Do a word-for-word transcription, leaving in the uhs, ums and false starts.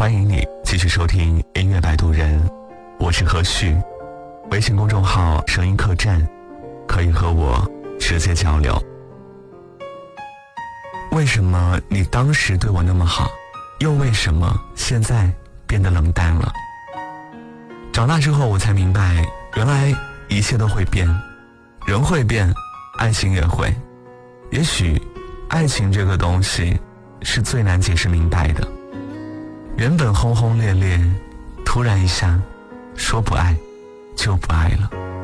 欢迎你继续收听音乐摆渡人，我是何旭。微信公众号声音客栈，可以和我直接交流。为什么你当时对我那么好，又为什么现在变得冷淡了？长大之后我才明白，原来一切都会变，人会变，爱情也会。也许爱情这个东西是最难解释明白的，原本轰轰烈烈，突然一下说不爱就不爱了。